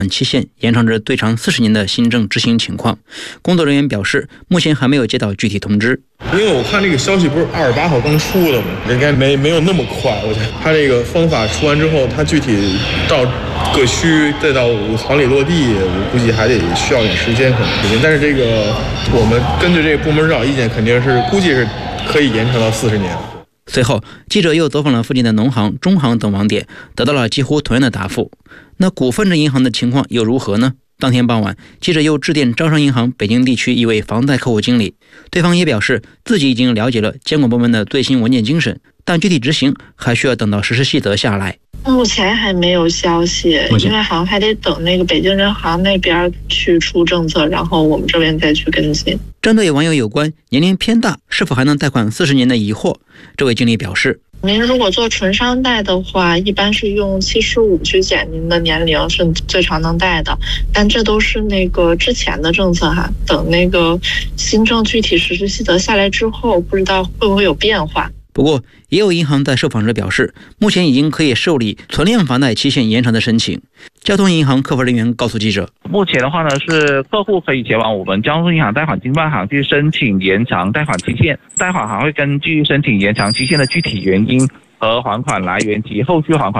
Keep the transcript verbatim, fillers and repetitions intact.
期限延长至最长四十年的新政执行情况。工作人员表示，目前还没有接到具体通知。 因为我看这个消息不是二十八号刚出的吗？应该没没有那么快。我觉得他这个方法出完之后，他具体到各区再到厂里落地，我估计还得需要点时间可能。但是这个我们根据这个部门指导意见，肯定是估计是可以延长到四十年。 随后，记者又走访了附近的农行、中行等网点，得到了几乎同样的答复。那股份制银行的情况又如何呢？当天傍晚，记者又致电招商银行北京地区一位房贷客户经理，对方也表示自己已经了解了监管部门的最新文件精神，但具体执行还需要等到实施细则下来。 目前还没有消息，因为好像还得等那个北京人行那边去出政策，然后我们这边再去跟进。 针对网友有关年龄偏大是否还能贷款四十年的疑惑，这位经理表示， 您如果做纯商贷的话，一般是用七十五去减您的年龄是最长能贷的，但这都是那个之前的政策哈，等那个新政具体实施细则下来之后，不知道会不会有变化。 不过，也有银行在受访时表示，目前已经可以受理存量房贷期限延长的申请。交通银行客服人员告诉记者， 目前的话呢，是客户可以前往我们交通银行贷款经办行去申请延长贷款期限，贷款行会根据申请延长期限的具体原因和还款来源及后续还款